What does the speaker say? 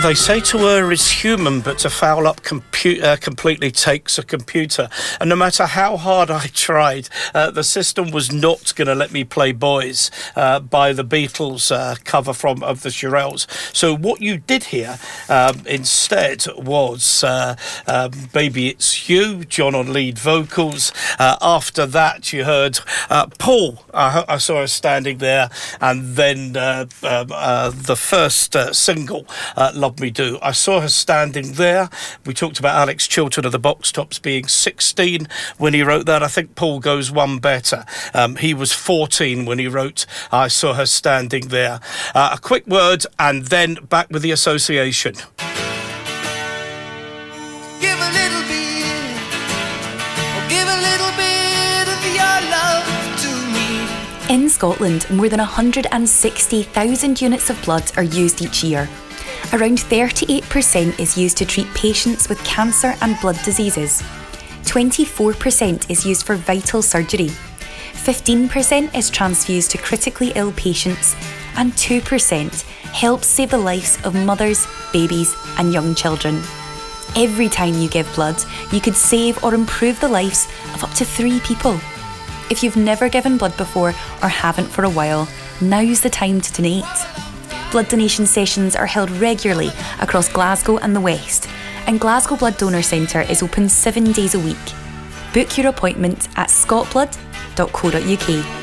They say to err is human, but to foul up completely takes a computer. And no matter how hard I tried, the system was not going to let me play Boys by the Beatles cover of the Shirelles. So what you did here instead was Baby It's You, John on lead vocals. After that, you heard Paul. I saw her standing there. And then the first single, Love Me Do. I saw her standing there. We talked about Alex Chilton of the Box Tops being 16 when he wrote that. I think Paul goes one better. He was 14 when he wrote I Saw Her Standing There. A quick word and then back with the association. Give a little bit, or give a little bit of your love to me. In Scotland, more than 160,000 units of blood are used each year. Around 38% is used to treat patients with cancer and blood diseases. 24% is used for vital surgery. 15% is transfused to critically ill patients, and 2% helps save the lives of mothers, babies, and young children. Every time you give blood, you could save or improve the lives of up to 3 people. If you've never given blood before or haven't for a while, now's the time to donate. Blood donation sessions are held regularly across Glasgow and the West, and Glasgow Blood Donor Centre is open 7 days a week. Book your appointment at scotblood.co.uk.